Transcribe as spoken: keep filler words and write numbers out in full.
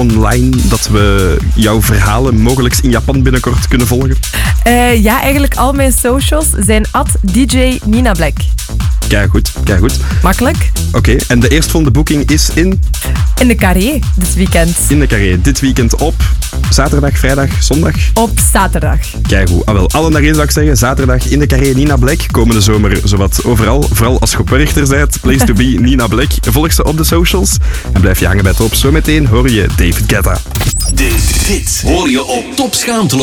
online dat we jouw verhalen mogelijk in Japan binnenkort kunnen volgen? Uh, ja, eigenlijk al mijn socials zijn at D J Nina Black. Kijk goed, kijk goed. Makkelijk. Oké, okay, en de eerstvolgende boeking is in? In de Carré, dit weekend. In de Carré, dit weekend op zaterdag, vrijdag, zondag? Op zaterdag. Kijk goed. Ah, wel, alle naar één zou ik zeggen. Zaterdag in de Carré Nina Black. Komende zomer zowat overal. Vooral als je op werchter bent. Place to be Nina Black. Volg ze op de socials. En blijf je hangen bij Top. Zometeen hoor je David Guetta. Dit, dit hoor je op Top Schaamteloos.